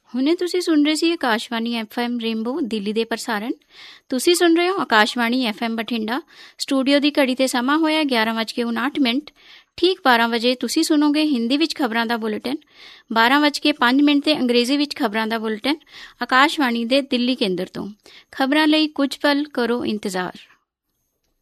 ਹੁਣੇ ਤੁਸੀਂ ਸੁਣ ਰਹੇ ਸੀ ਆਕਾਸ਼ਵਾਣੀ FM ਰੇਨਬੋ ਦਿੱਲੀ ਦੇ ਪ੍ਰਸਾਰਣ। ਤੁਸੀਂ ਸੁਣ ਰਹੇ ਹੋ ਆਕਾਸ਼ਵਾਣੀ FM ਬਠਿੰਡਾ। ਸਟੂਡੀਓ ਦੀ ਘੜੀ 'ਤੇ ਸਮਾਂ ਹੋਇਆ 11:59। ਠੀਕ 12 ਵਜੇ ਤੁਸੀਂ ਸੁਣੋਗੇ ਹਿੰਦੀ ਵਿੱਚ ਖਬਰਾਂ ਦਾ ਬੁਲੇਟਿਨ। 12:05 'ਤੇ ਅੰਗਰੇਜ਼ੀ ਵਿੱਚ ਖਬਰਾਂ ਦਾ ਬੁਲੇਟਿਨ ਆਕਾਸ਼ਵਾਣੀ ਦੇ ਦਿੱਲੀ ਕੇਂਦਰ ਤੋਂ। ਖਬਰਾਂ ਲਈ ਕੁਝ ਪਲ ਕਰੋ ਇੰਤਜ਼ਾਰ।